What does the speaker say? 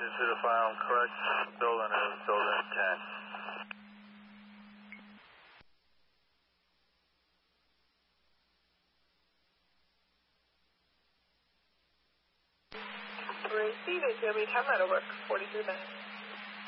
see the file, correct. Building is building 10. Receive it, Joby. Time that'll work. 43 minutes.